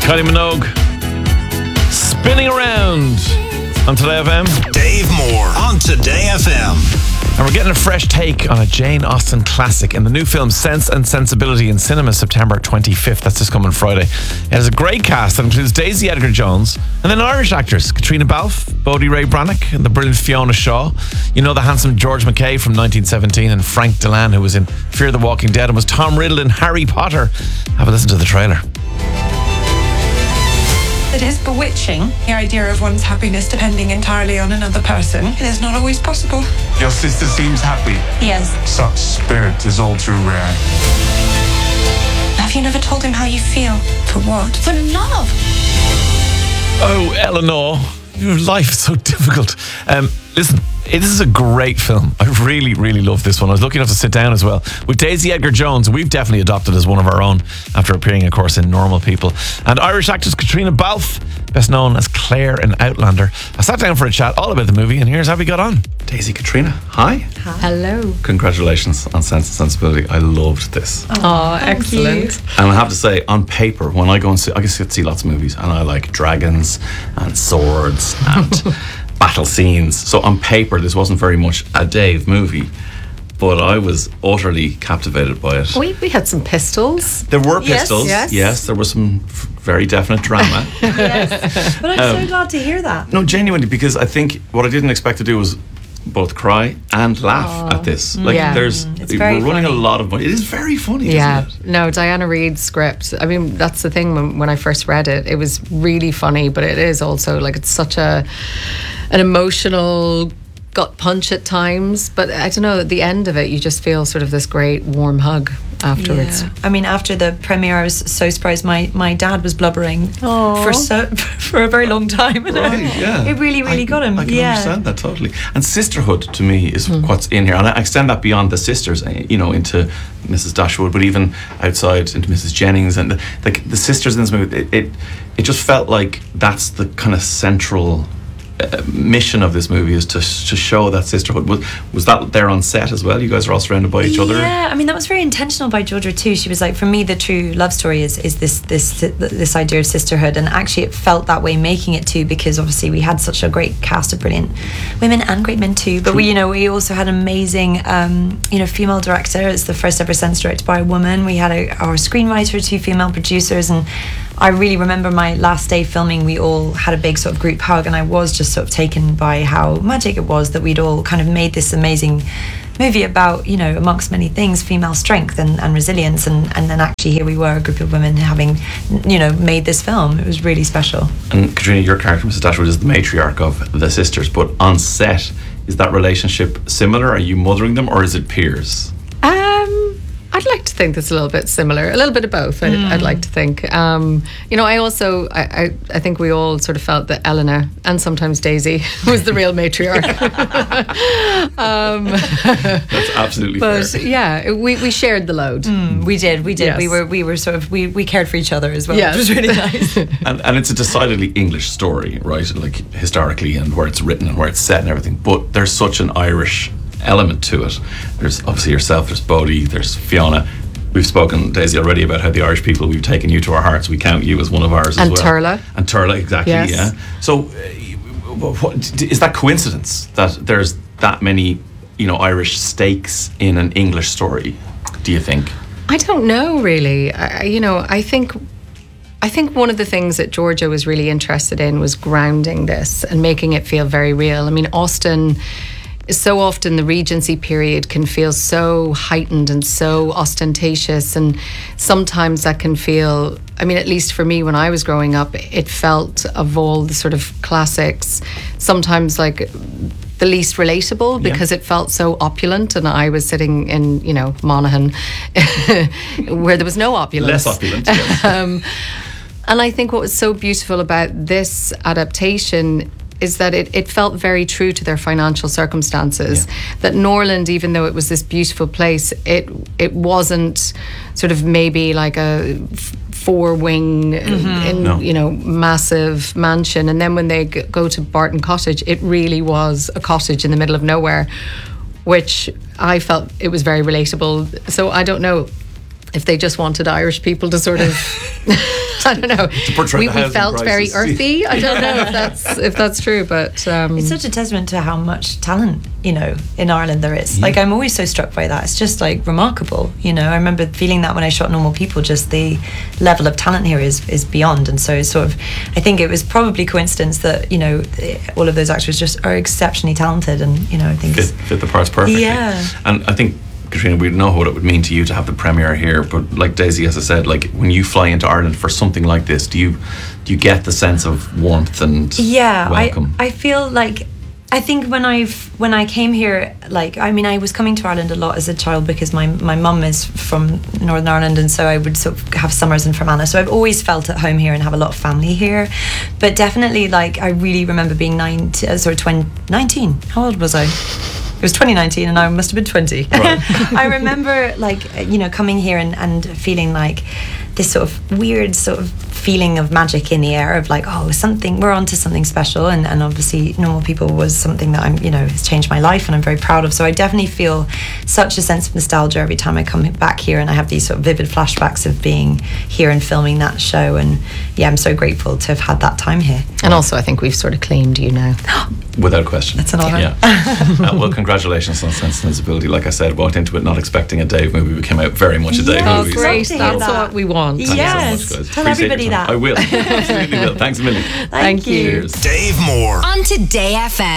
Kylie Minogue, Spinning Around on Today FM. Dave Moore on Today FM. And we're getting a fresh take on a Jane Austen classic in the new film Sense and Sensibility in cinemas September 25th. That's this coming Friday. It has a great cast that includes Daisy Edgar-Jones and then Irish actors Katrina Balfe, Bodie Ray Brannock and the brilliant Fiona Shaw. You know the handsome George McKay from 1917 and Frank Delan, who was in Fear the Walking Dead and was Tom Riddle in Harry Potter. Have a listen to the trailer. It is bewitching, the idea of one's happiness depending entirely on another person. It is not always possible. Your sister seems happy. Yes. Such spirit is all too rare. Have you never told him how you feel? For what? For love. Oh, Eleanor, your life is so difficult. Listen, this is a great film. I really, really love this one. I was lucky enough to sit down as well with Daisy Edgar-Jones, who we've definitely adopted as one of our own after appearing, of course, in Normal People. And Irish actress Katrina Balfe, best known as Claire in Outlander. I sat down for a chat all about the movie, and here's how we got on. Daisy, Katrina, hi. Hello. Congratulations on Sense and Sensibility. I loved this. Oh, excellent. And I have to say, on paper, when I go and see, I get to see lots of movies, and I like dragons and swords and battle scenes. So on paper, this wasn't very much a Dave movie, but I was utterly captivated by it. We had some pistols. There were pistols. Yes. There was some very definite drama. Yes. But I'm so glad to hear that. No, genuinely, because I think what I didn't expect to do was both cry and laugh at this. Like, Yeah. we're running a lot of money. It is very funny, Yeah. isn't it? No, Diana Reid's script. I mean, that's the thing. When I first read it, it was really funny, but it is also like it's such an emotional gut punch at times. But I don't know, at the end of it, you just feel sort of this great warm hug afterwards. Yeah. I mean, after the premiere, I was so surprised. My dad was blubbering for a very long time. Right, yeah. It really got him. I can understand that totally. And sisterhood to me is what's in here, and I extend that beyond the sisters, into Mrs. Dashwood, but even outside into Mrs. Jennings and the sisters in this movie. It just felt like that's the kind of central mission of this movie, is to show that sisterhood. Was that there on set as well? You guys are all surrounded by each other. Yeah, I mean, that was very intentional by Georgia too. She was like, for me, the true love story is this idea of sisterhood, and actually it felt that way making it too, because obviously we had such a great cast of brilliant women and great men too. But we also had an amazing female director. It's the first ever Sense directed by a woman. We had our screenwriter, 2 female producers, and I really remember my last day filming, we all had a big sort of group hug, and I was just sort of taken by how magic it was that we'd all kind of made this amazing movie about, amongst many things, female strength and resilience, and then actually here we were, a group of women having, made this film. It was really special. And Katrina, your character, Mrs. Dashwood, is the matriarch of the sisters, but on set, is that relationship similar? Are you mothering them, or is it peers? I'd like to think it's a little bit similar, a little bit of both. I'd like to think. I think we all sort of felt that Eleanor and sometimes Daisy was the real matriarch. That's absolutely fair. But yeah, we shared the load. We did. Yes. We were sort of we cared for each other as well. Yes. Which was really nice. And it's a decidedly English story, right? Like historically, and where it's written and where it's set and everything. But there's such an Irish element to it. There's obviously yourself, there's Bodie, there's Fiona. We've spoken, Daisy, already about how the Irish people, we've taken you to our hearts. We count you as one of ours as well. And Turla, exactly, yes. Yeah. So is that coincidence that there's that many, Irish stakes in an English story, do you think? I don't know, really. I think one of the things that Georgia was really interested in was grounding this and making it feel very real. I mean, Austen, so often the Regency period can feel so heightened and so ostentatious, and sometimes that can feel, I mean, at least for me when I was growing up, it felt, of all the sort of classics, sometimes like the least relatable, because it felt so opulent, and I was sitting in, Monaghan where there was no opulence. Less opulent, yes. And I think what was so beautiful about this adaptation is that it felt very true to their financial circumstances. That Norland, even though it was this beautiful place, it wasn't sort of maybe like a 4-wing massive mansion. And then when they go to Barton Cottage, it really was a cottage in the middle of nowhere, which I felt it was very relatable. So I don't know if they just wanted Irish people to sort of I don't know. portray We the housing felt very crisis. earthy. I don't know if that's true, but It's such a testament to how much talent, you know, in Ireland there is. Like, I'm always so struck by that. It's just like remarkable, you know. I remember feeling that when I shot Normal People, just the level of talent here is beyond. And so it's sort of, I think it was probably coincidence that, you know, all of those actors just are exceptionally talented, and, you know, I think fit the parts perfectly. Yeah. And I think, Katrina, we know what it would mean to you to have the premiere here, but like Daisy, as I said, like when you fly into Ireland for something like this, do you get the sense of warmth and welcome? I feel like, I think when I came here, like, I mean, I was coming to Ireland a lot as a child because my mum is from Northern Ireland, and so I would sort of have summers in Fermanagh. So I've always felt at home here and have a lot of family here. But definitely, like, I really remember being 19. How old was I? It was 2019 and I must have been 20. Right. I remember, like, you know, coming here and feeling like this sort of weird sort of feeling of magic in the air of like, oh, we're onto something special, and obviously Normal People was something that has changed my life and I'm very proud of. So I definitely feel such a sense of nostalgia every time I come back here, and I have these sort of vivid flashbacks of being here and filming that show, and I'm so grateful to have had that time here. And also I think we've sort of claimed you now. Without question. That's an honour. Yeah. Well, congratulations on Sense and Sensibility. Like I said, walked into it not expecting a Dave movie, we came out very much a Dave movie. Great, So- that's what we want. Thank you Yes. so much, guys. Tell Appreciate everybody your time. that. I will. Absolutely will. Thanks a million. Thank you. Cheers. Dave Moore. On Today FM.